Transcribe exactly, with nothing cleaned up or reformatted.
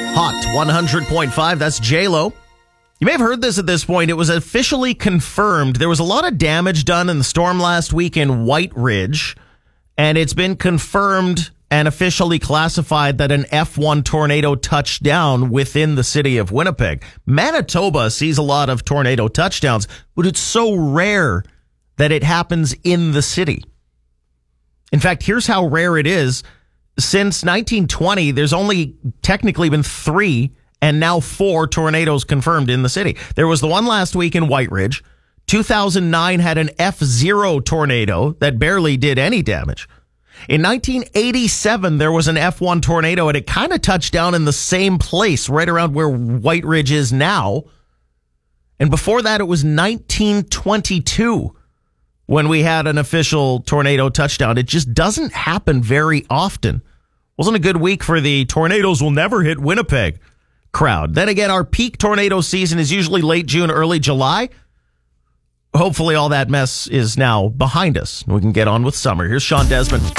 Hot one hundred point five, that's J-Lo. You may have heard this at this point. It was officially confirmed. There was a lot of damage done in the storm last week in White Ridge, and it's been confirmed and officially classified that an F one tornado touched down within the city of Winnipeg. Manitoba sees a lot of tornado touchdowns, but it's so rare that it happens in the city. In fact, here's how rare it is. Since nineteen twenty, there's only technically been three and now four tornadoes confirmed in the city. There was the one last week in White Ridge. two thousand nine had an F zero tornado that barely did any damage. In nineteen eighty-seven, there was an F one tornado, and it kind of touched down in the same place, right around where White Ridge is now. And before that, it was nineteen twenty-two when we had an official tornado touchdown. It just doesn't happen very often. Wasn't a good week for the tornadoes will never hit Winnipeg crowd. Then again, our peak tornado season is usually late June, early July. Hopefully all that mess is now behind us and we can get on with summer. Here's Sean Desmond.